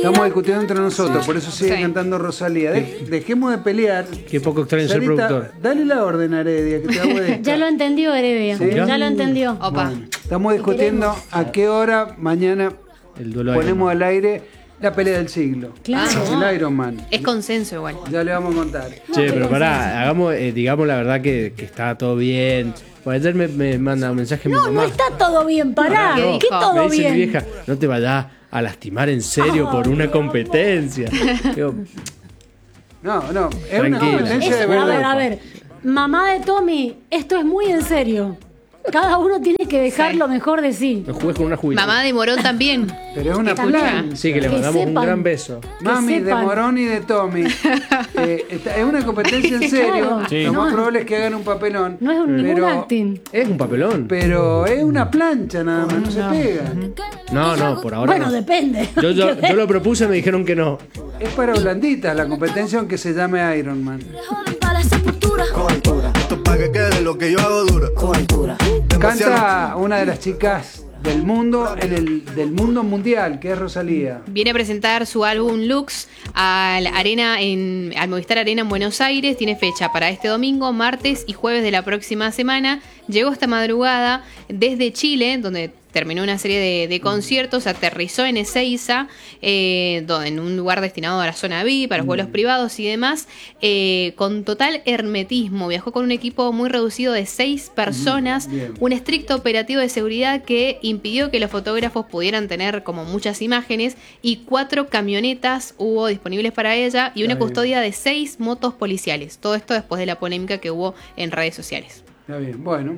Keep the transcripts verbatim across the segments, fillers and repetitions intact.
Estamos discutiendo entre nosotros, por eso sigue Sí. cantando Rosalía. De- dejemos de pelear. Qué poco extraño ser Sarita, productor. dale la orden a Heredia, que te hago de esta. Ya lo entendió, Heredia. ¿Sí? Ya lo entendió. Opa. Bueno, estamos discutiendo a qué hora mañana El duelo ponemos al aire la pelea del siglo. Claro. El Iron Man. Es consenso igual. Ya le vamos a contar. Che, pero pará, hagamos, eh, digamos la verdad que, que está todo bien. Pues ayer me, me manda un mensaje mi No, mamá. no está todo bien, pará. ¿Qué ¿Qué dijo? todo Me dice bien? mi vieja, no te vayas a lastimar en serio por una competencia. Digo, No, no, es una Tranquila. competencia Es- de a verdad. ver, a ver. Mamá de Tommy, esto es muy en serio. Cada uno tiene que dejar Sí. lo mejor de sí. no jugues con una jubilación. Mamá de Morón también. Pero es una Escucha. plan. Sí, que le Que mandamos un sepan. gran beso. Mami, de sepan. Morón y de Tommy. Eh, está- es una competencia en serio. Claro. Sí. Lo más No. probable es que hagan un papelón. No es un, ningún pero, acting. Es un papelón. Pero es una plancha nada más, no se pega. No, no, por ahora Bueno, no. depende. Yo, yo, yo lo propuse y me dijeron que no. Es para blanditas la competencia aunque se llame Iron Man. Con altura. Esto es para que quede lo que yo hago dura. Con altura. Canta una de las chicas del mundo, en el, del mundo mundial, que es Rosalía. Viene a presentar su álbum Lux al Arena en, al Movistar Arena en Buenos Aires. Tiene fecha para este domingo, martes y jueves de la próxima semana. Llegó esta madrugada desde Chile, donde terminó una serie de, de conciertos, aterrizó en Ezeiza, eh, donde, en un lugar destinado a la zona V I P, para los vuelos privados y demás, eh, con total hermetismo. Viajó con un equipo muy reducido de seis personas, bien. un estricto operativo de seguridad que impidió que los fotógrafos pudieran tener como muchas imágenes, y cuatro camionetas hubo disponibles para ella y una Está bien. custodia de seis motos policiales. Todo esto después de la polémica que hubo en redes sociales. Está bien, bueno.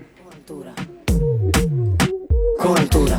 Con altura.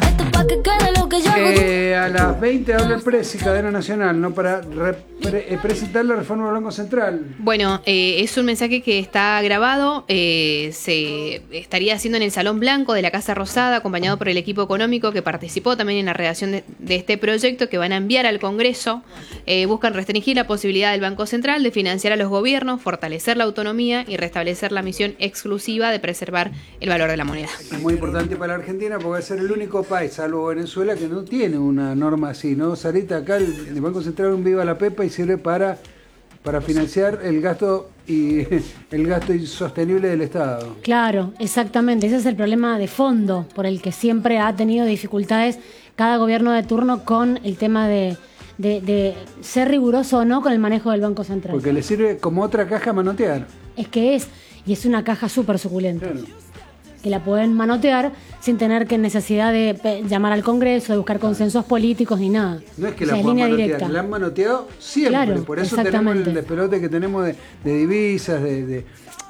Eh, a las veinte habla el Presi, cadena nacional, ¿no? Para re- pre- eh, presentar la reforma del Banco Central. Bueno, eh, es un mensaje que está grabado, eh, se estaría haciendo en el Salón Blanco de la Casa Rosada, acompañado por el equipo económico que participó también en la redacción de, de este proyecto que van a enviar al Congreso. Eh, buscan restringir la posibilidad del Banco Central de financiar a los gobiernos, fortalecer la autonomía y restablecer la misión exclusiva de preservar el valor de la moneda. Es muy importante para la Argentina porque va a ser el único país, salvo Venezuela, que no tiene una norma así, ¿no? Sarita, acá el, el Banco Central es un viva la pepa y sirve para, para financiar el gasto y el gasto insostenible del Estado. Claro, exactamente. Ese es el problema de fondo por el que siempre ha tenido dificultades cada gobierno de turno con el tema de, de, de ser riguroso o no con el manejo del Banco Central. Porque le sirve como otra caja a manotear. Es que es, y es una caja súper suculenta, Claro. que la pueden manotear sin tener que necesidad de pe- llamar al Congreso, de buscar consensos políticos ni nada. No es que O la sea, puedan línea manotear, directa. la han manoteado siempre. Claro, Por eso tenemos exactamente. el despelote que tenemos de, de divisas, de, de,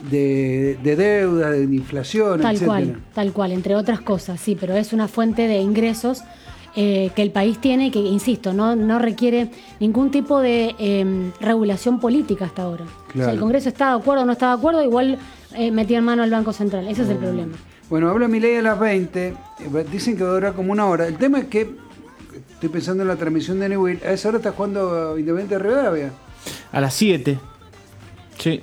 de, de deudas, de inflación, Tal etcétera. cual, tal cual, entre otras cosas, sí, pero es una fuente de ingresos eh, que el país tiene y que, insisto, no, no requiere ningún tipo de eh, regulación política hasta ahora. O sea, Claro. el Congreso está de acuerdo o no está de acuerdo, igual eh, metía en mano al Banco Central. Ese es el problema. Bueno, habla Milei a las veinte, eh, dicen que va a durar como una hora. El tema es que, estoy pensando en la transmisión de Newell, a esa hora está jugando Independiente de Rivadavia. A las siete. Sí.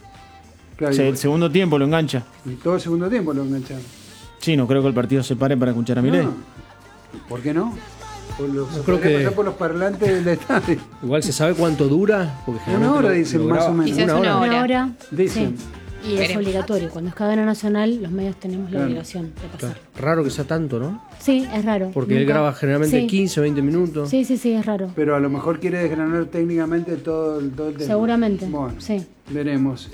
Claro, Sí, y- el segundo tiempo lo engancha. y todo el segundo tiempo lo engancharon. Sí, no creo que el partido se pare para escuchar a Milei. No. ¿Por qué no? Por los, Yo se creo podría que- pasar por los parlantes del estadio. Igual se sabe cuánto dura. Porque Una generalmente hora lo- dicen lo más graba- o menos. Quizás una hora. Una hora, Dicen. sí. Y es Veremos. obligatorio. Cuando es cadena nacional, los medios tenemos la Claro. obligación de pasar. Claro. Raro que sea tanto, ¿no? Sí, es raro. Porque él Nunca- graba generalmente sí. quince o veinte minutos. Sí, sí, sí, es raro. Pero a lo mejor quiere desgranar técnicamente todo el, todo el tema. Seguramente. Bueno, Sí. veremos.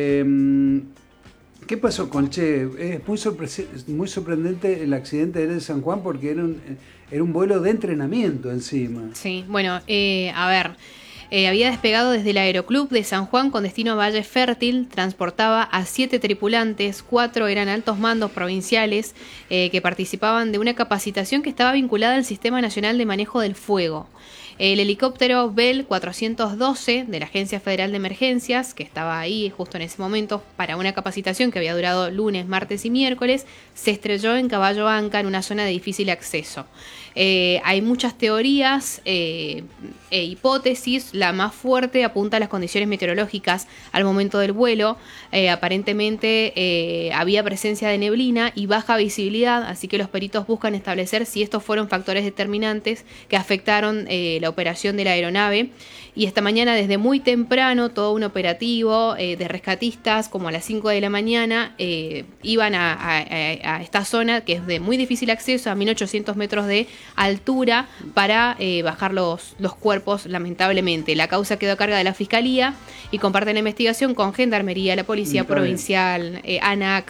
Eh, ¿Qué pasó con Che? Es muy, sorpre- muy sorprendente el accidente de San Juan porque era un, era un vuelo de entrenamiento encima. Sí, bueno, eh, a ver, eh, había despegado desde el Aeroclub de San Juan con destino a Valle Fértil, transportaba a siete tripulantes, cuatro eran altos mandos provinciales eh, que participaban de una capacitación que estaba vinculada al Sistema Nacional de Manejo del Fuego. El helicóptero Bell cuatrocientos doce de la Agencia Federal de Emergencias, que estaba ahí justo en ese momento para una capacitación que había durado lunes, martes y miércoles, se estrelló en Caballo Anca en una zona de difícil acceso. Eh, hay muchas teorías eh, e hipótesis. la más fuerte apunta a las condiciones meteorológicas al momento del vuelo. Eh, aparentemente eh, había presencia de neblina y baja visibilidad, así que los peritos buscan establecer si estos fueron factores determinantes que afectaron eh, la operación de la aeronave. Y esta mañana desde muy temprano todo un operativo eh, de rescatistas, como a las cinco de la mañana, eh, iban a, a, a esta zona que es de muy difícil acceso, a mil ochocientos metros de altura, para eh, bajar los, los cuerpos, lamentablemente. La causa quedó a cargo de la Fiscalía y comparten la investigación con Gendarmería, la Policía Está Provincial, eh, ANAC.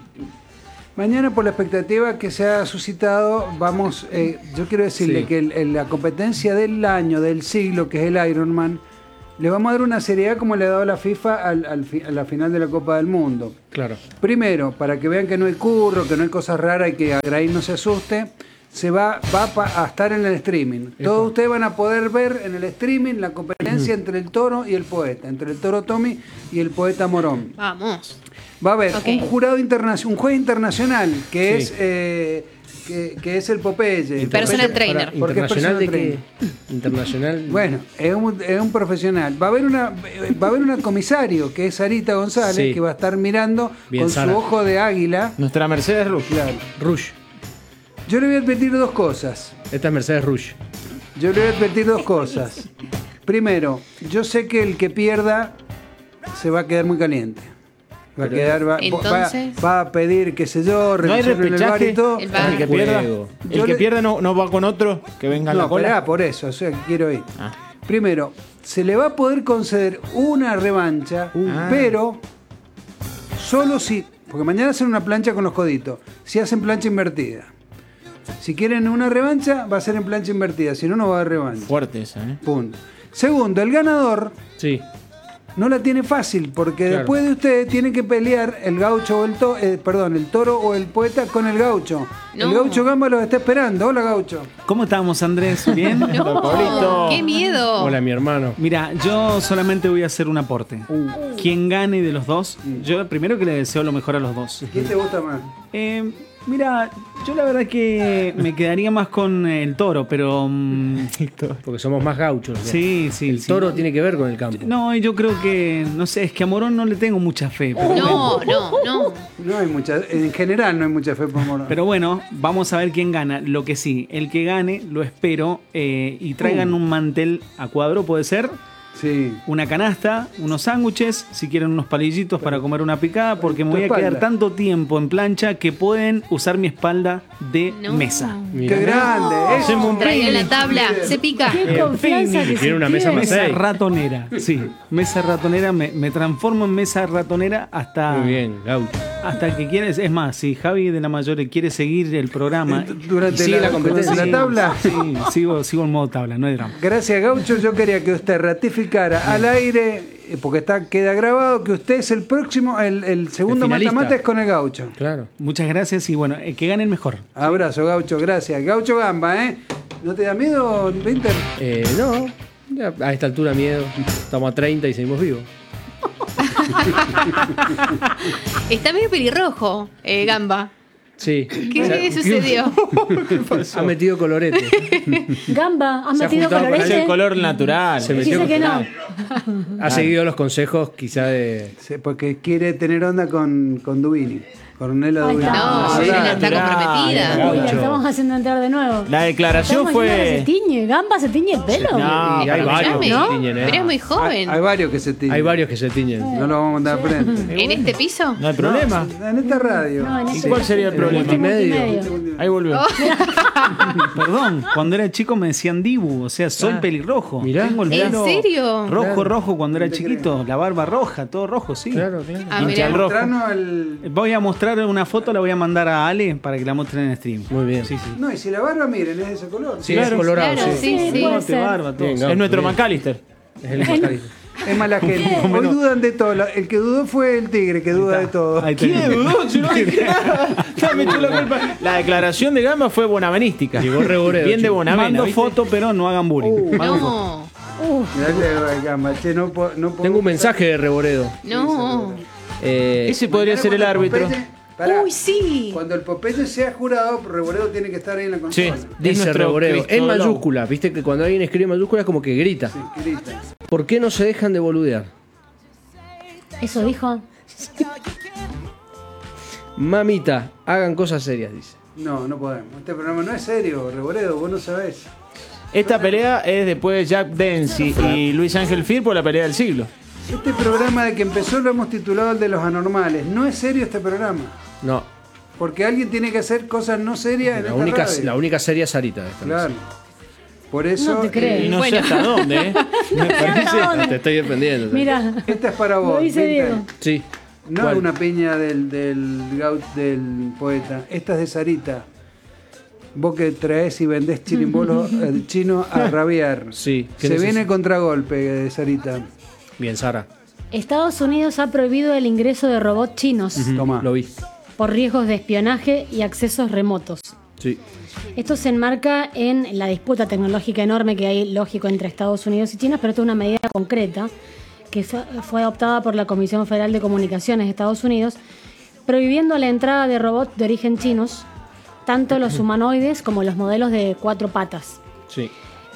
Mañana, por la expectativa que se ha suscitado, vamos, eh, yo quiero decirle Sí. que el- el- la competencia del año, del siglo, que es el Ironman, le vamos a dar una seriedad como le ha dado la FIFA al, al fi- a la final de la Copa del Mundo. Claro. Primero, para que vean que no hay curro, que no hay cosas raras y que Agraín no se asuste, se va, va pa- a estar en el streaming. Todos ustedes van a poder ver en el streaming la competencia entre el Toro y el poeta, entre el Toro Tommy y el poeta Morón. Vamos. Va a haber Ok. un jurado internacional, un juez internacional que Sí. es eh, que, que es el Popeye. Personal Popeye- trainer. Para- Porque es internacional de personal que internacional. Bueno, es un, es un profesional. Va a haber una va a haber una comisario que es Sarita González, Sí. que va a estar mirando Bien, con Sara. su ojo de águila. Nuestra Mercedes Rush. Claro. Rush. Yo le voy a advertir dos cosas. Esta es Mercedes Rush. Yo le voy a advertir dos cosas. Primero, yo sé que el que pierda se va a quedar muy caliente. Va a Pero- quedar, va, Entonces- va- va a pedir, qué sé yo, No hay revisión en el bar repechaje. y todo. El bar. El que Juego. pierda, Yo el que le- pierda no, no va con otro que venga en la No, cola. esperá, por eso, o sea, que quiero ir. Ah. Primero, se le va a poder conceder una revancha, Ah. pero solo si, porque mañana hacen una plancha con los coditos, si hacen plancha invertida. Si quieren una revancha, va a ser en plancha invertida, si no, no va a haber revancha. Fuerte esa, ¿eh? Punto. Segundo, el ganador Sí. no la tiene fácil, porque Claro. después de ustedes tiene que pelear el gaucho o el to- eh, perdón, el toro o el poeta con el gaucho. No. El gaucho Gamba los está esperando. Hola, gaucho. ¿Cómo estamos, Andrés? ¿Bien? No, Pablito. ¡qué miedo! Hola, mi hermano. Mira, yo solamente voy a hacer un aporte. Quien gane de los dos, yo primero que le deseo lo mejor a los dos. ¿Quién te gusta más? Eh, mira, yo la verdad que me quedaría más con el toro, pero... mm, Porque somos más gauchos. ¿no? sí, sí. El sí. toro tiene que ver con el campo. No, y yo creo que, no sé, es que a Morón no le tengo mucha fe. Pero, No, no, no. No hay mucha, en general no hay mucha fe por Morón. pero bueno, vamos a ver quién gana. Lo que sí, el que gane, lo espero, eh, y traigan un mantel a cuadro, ¿puede ser? Sí. Una canasta, unos sándwiches, si quieren unos palillitos para comer una picada, porque me Tu voy a quedar espalda. tanto tiempo en plancha que pueden usar mi espalda de No. mesa. Mirá. ¡Qué grande! eso. Hacemos un Traigan la picnic. tabla, se pica. Qué confianza que Tiene se una mesa tiene. más Mesa seis. ratonera, sí, mesa ratonera, me, me transformo en mesa ratonera hasta, Muy bien, gaucho. hasta que quieres. Es más, si Javi de la Mayore quiere seguir el programa, Durante sigue la, la competencia. durante la tabla. sí, sigo, sigo en modo tabla, no hay drama. Gracias, Gaucho. Yo quería que usted ratificara al aire, eh, porque está queda grabado, que usted es el próximo, el, el segundo El finalista. mata-mata es con el Gaucho. Claro. Muchas gracias y bueno, eh, que gane el mejor. Abrazo, Gaucho, gracias. Gaucho Gamba, ¿eh? ¿No te da miedo, Winter? Eh, no, ya a esta altura miedo. Estamos a treinta y seguimos vivos. Está medio pelirrojo, eh, Gamba. Sí. ¿Qué sucedió? Ha metido colorete. Gamba, ¿has Se ha metido juntado con Es colorete? el color natural. Se Dice metió que no. Ha seguido los consejos quizá de... Sí, porque quiere tener onda con, con Dubini. Cornela Ahí Dubini. está. No, sí, Serena está natural, comprometida. natural. Uy, la Gaucho. estamos haciendo entrar de nuevo. La declaración Estamos diciendo que fue... se tiñe. Gamba se tiñe el pelo. No, Y hay pero varios Escuchame, que ¿no? se tiñen, ¿eh? Pero es muy Hay, joven. hay varios que se tienen. Hay varios que se tiñen. No lo vamos a mandar a frente. ¿En este piso? No hay problema. En esta radio. No, en ¿Y este- cuál sería el En el problema? multimedio. Ahí volvió. Perdón, cuando era chico me decían Dibu, o sea, soy Ah, pelirrojo. mirá. Tengo el ¿En pelo serio? rojo, Claro. rojo cuando era te chiquito, la barba roja, todo rojo, sí. Claro, claro. Ah, Hincha mirá. el rojo. Mostranos el... Voy a mostrar una foto, la voy a mandar a Ale para que la muestren en stream. Muy bien. Sí, sí. No, y si la barba, miren, es de ese color. Sí, Claro. es colorado. Claro, sí. sí, sí. puede Bigote, ser. barba, todo. Bien, Es nuestro bien. McAllister. Es el Macalista. Es mala gente. Hoy dudan de todo. La- El que dudó fue el tigre, que duda de todo. Ahí ¿Quién tenés. dudó? Si no dije nada. Ya me echó la culpa. La declaración de Gamba fue bonavenística. Llegó Reboredo, Bien de chico. Bonavena. Mando ¿viste? foto, pero no hagan bullying. Mando foto. No, Mirá que Gamba, che, no po- no Tengo un mensaje de Reboredo. no. Eh, Ese podría Mañana ser el cuando árbitro. Popeye- pará, Uy, sí. Cuando el Popeye sea jurado, Reboredo tiene que estar ahí en la Sí. consola. Es dice nuestro Reboredo. Cristo En Lobo. mayúscula. Viste que cuando alguien escribe en mayúscula es como que grita. Sí, grita. ¿Por qué no se dejan de boludear? Eso dijo. Mamita, hagan cosas serias, dice. No, no podemos. Este programa no es serio, Reboredo, vos no sabés. Esta pelea es después de Jack Dempsey y Luis Ángel Fir por la pelea del siglo. Este programa de que empezó lo hemos titulado el de los anormales. No es serio este programa. No, Porque alguien tiene que hacer cosas no serias en la esta única, radio. la única serie es Sarita de esta Claro. mesa. Por eso... No te creo. Y no Bueno. sé hasta dónde, ¿eh? Me parece. No, te estoy defendiendo. Mira, Esta es para vos. lo dice Vintage. Diego. Sí. No ¿Cuál? es una peña del, del, gaut- del poeta. Esta es de Sarita. Vos que traes y vendés chirimbolos eh, chino a rabiar. Sí. ¿Qué Se neces- viene el contragolpe de Sarita. Bien, Sara. Estados Unidos ha prohibido el ingreso de robots chinos Tomá. Lo vi. por riesgos de espionaje y accesos remotos. Sí. Esto se enmarca en la disputa tecnológica enorme que hay, lógico, entre Estados Unidos y China, pero esto es una medida concreta que fue fue adoptada por la Comisión Federal de Comunicaciones de Estados Unidos, prohibiendo la entrada de robots de origen chinos, tanto los humanoides como los modelos de cuatro patas. Sí.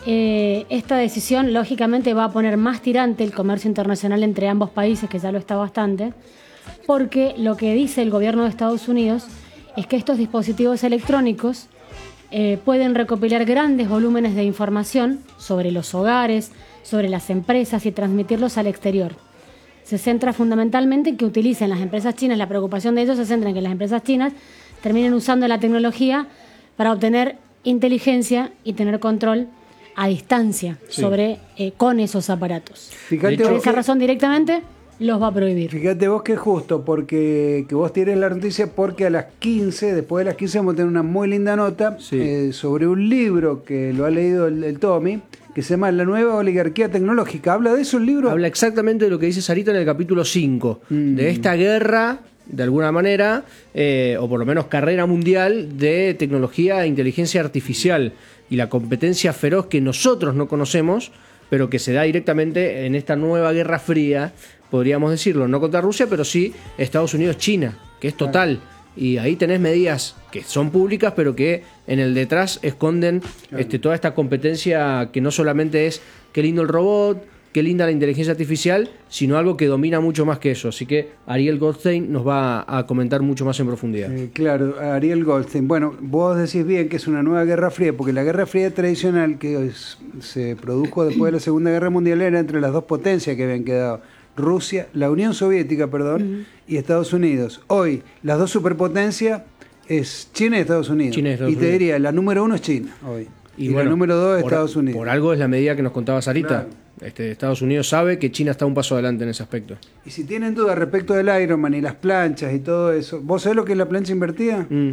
Eh, esta decisión, lógicamente, va a poner más tirante el comercio internacional entre ambos países, que ya lo está bastante, porque lo que dice el gobierno de Estados Unidos es que estos dispositivos electrónicos eh, pueden recopilar grandes volúmenes de información sobre los hogares, sobre las empresas y transmitirlos al exterior. Se centra fundamentalmente en que utilicen las empresas chinas, la preocupación de ellos se centra en que las empresas chinas terminen usando la tecnología para obtener inteligencia y tener control a distancia Sí. sobre eh, con esos aparatos. Fíjate De Por vos, esa que, razón directamente los va a prohibir. fíjate vos que es justo porque que vos tires la noticia porque a las quince, después de las quince vamos a tener una muy linda nota Sí. eh, sobre un libro que lo ha leído el, el Tommy, que se llama La nueva oligarquía tecnológica. ¿Habla de eso el libro? Habla exactamente de lo que dice Sarita en el capítulo cinco, de esta guerra, de alguna manera, eh, o por lo menos carrera mundial de tecnología e inteligencia artificial y la competencia feroz que nosotros no conocemos, pero que se da directamente en esta nueva guerra fría, podríamos decirlo, no contra Rusia, pero sí Estados Unidos-China, que es total. Y ahí tenés medidas que son públicas, pero que en el detrás esconden este, toda esta competencia que no solamente es qué lindo el robot, qué linda la inteligencia artificial, sino algo que domina mucho más que eso. Así que Ariel Goldstein nos va a comentar mucho más en profundidad. Eh, claro, Ariel Goldstein. Bueno, vos decís bien que es una nueva guerra fría, porque la guerra fría tradicional que es- se produjo después de la Segunda Guerra Mundial era entre las dos potencias que habían quedado. Rusia, la Unión Soviética, perdón, y Estados Unidos. Hoy, las dos superpotencias es China y Estados Unidos. China y Estados y te Unidos. diría, la número uno es China hoy. Y, bueno, la número dos es por- Estados Unidos. Por algo es la medida que nos contaba Sarita. Claro. Este, Estados Unidos sabe que China está un paso adelante en ese aspecto. Y si tienen dudas respecto del Ironman y las planchas y todo eso, ¿vos sabés lo que es la plancha invertida? Mm.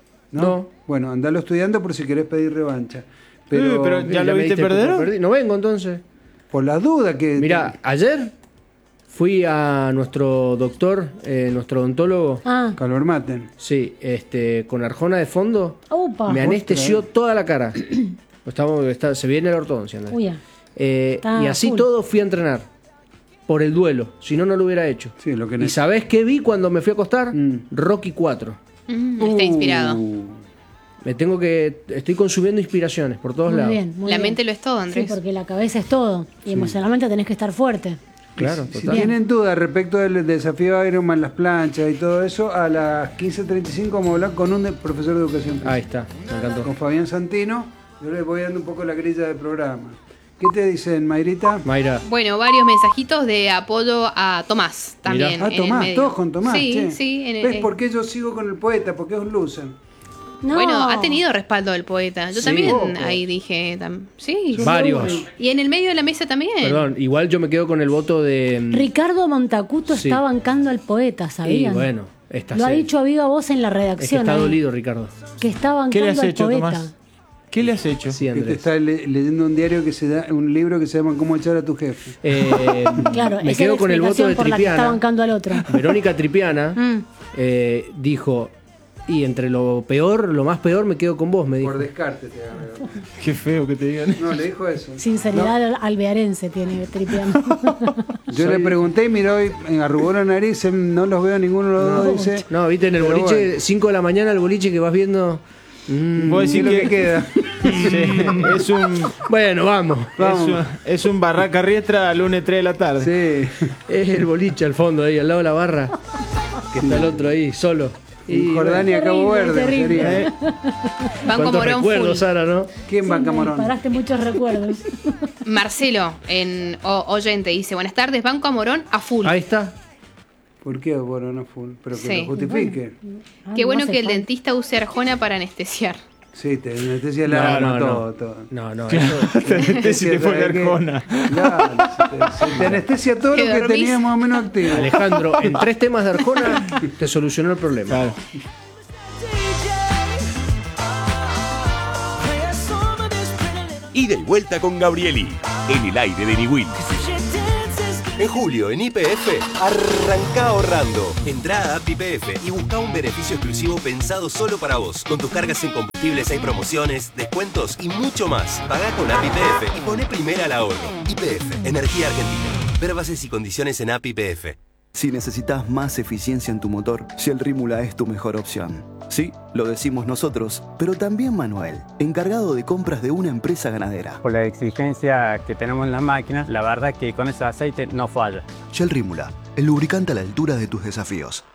No. Bueno, andalo estudiando por si querés pedir revancha. Pero, Eh, pero ¿Ya ¿Ya lo me viste diste perdedor? por perdi- No vengo entonces. por las dudas que... Mira, ayer fui a nuestro doctor, eh, nuestro odontólogo, Ah, Calor maten. sí, este, con Arjona de fondo, upa. me anestesió toda la cara. Estamos, está- se viene la ortodoncia. ¿no? Uy, ya. Eh, Está y así full. todo fui a entrenar. Por el duelo. Si no, no lo hubiera hecho. Sí, lo que ¿Y neces- sabés qué vi cuando me fui a acostar? Mm. Rocky cuatro. Mm, está inspirado. Uh, Me tengo que. Estoy consumiendo inspiraciones por todos Muy lados. bien, muy La bien. mente lo es todo, Sí, Andrés. porque la cabeza es todo. Y emocionalmente tenés que estar fuerte. Claro, Si total. tienen dudas respecto del desafío Ironman, las planchas y todo eso, a las quince treinta y cinco vamos a hablar con un de- profesor de educación física, Ahí está, me encantó. con Fabián Santino. Yo les voy dando un poco la grilla del programa. ¿Qué te dicen, Mayrita? Mayra, Bueno, varios mensajitos de apoyo a Tomás también. Ah, en el Tomás, medio. todos con Tomás. Sí, che. sí. en el- ¿Ves por qué yo sigo con el poeta? Porque es un loser. No. Bueno, ha tenido respaldo del poeta. Yo Sí. también Poco. ahí dije. tam- Sí. varios. Y en el medio de la mesa también. Perdón, igual yo me quedo con el voto de. mm, Ricardo Montacuto Sí. está bancando al poeta, Y ¿sabían? bueno, esta Lo ha serie. dicho a viva voz en la Es que redacción. está ahí, dolido, Ricardo. que está bancando ¿Qué le has al hecho, poeta. Tomás? ¿Qué le has hecho? Sí, Que te Andrés. está le- leyendo un diario que se da, un libro que se llama Cómo echar a tu jefe. Eh, Claro, me esa quedo es la con el voto explicación de por la que está Tripiana. bancando al otro. Verónica Tripiana Mm. eh, dijo. Y entre lo peor, lo más peor, me quedo con vos, me dijo. Por descarte te agarró. Qué feo que te digan. No, le dijo eso. Sinceridad alvearense tiene Tripiano. Yo le pregunté y miró y arrugó la nariz, em, no los veo ninguno de los dos, dice. No, viste, en el Pero boliche, bueno. cinco de la mañana, el boliche que vas viendo. mm, Vos Sí, decís lo que que, queda. Sí, es un. Bueno, vamos. Es un, es un Barraca Riestra lunes tres de la tarde. Sí. Es el boliche al fondo ahí, al lado de la barra. Que está el otro ahí, solo. Y Jordania, Cabo terrible, Verde. terrible. Sería. ¿Eh? Banco ¿Cuántos Morón recuerdos, full. Sara, no? ¿Quién banca Me Morón? disparaste muchos recuerdos. Marcelo, en o- oyente, dice: buenas tardes, Banco a Morón a full. Ahí está. ¿Por qué Morón a full? Pero que Sí. lo justifique. Ah, Qué no bueno hace que el falta. dentista use Arjona para anestesiar. Sí, te anestesia la No, no, todo, no. todo. No, no, eso. Si te pone Arjona. Claro, se te, se te anestesia todo Que lo que dormís. tenías más o menos activo. Alejandro, en tres temas de Arjona te solucionó el problema. Claro. Ida y vuelta con Gabrieli, en el aire de Niwil. En julio, en Y P F, arranca ahorrando. Entrá a App Y P F y busca un beneficio exclusivo pensado solo para vos. Con tus cargas en combustibles hay promociones, descuentos y mucho más. Pagá con App Y P F y poné primera al ahorro. Y P F, Energía Argentina. Ver bases y condiciones en App Y P F. Si necesitas más eficiencia en tu motor, Shell Rímula es tu mejor opción. Sí, lo decimos nosotros, pero también Manuel, encargado de compras de una empresa ganadera. Por la exigencia que tenemos en las máquinas, la verdad que con ese aceite no falla. Shell Rímula, el lubricante a la altura de tus desafíos.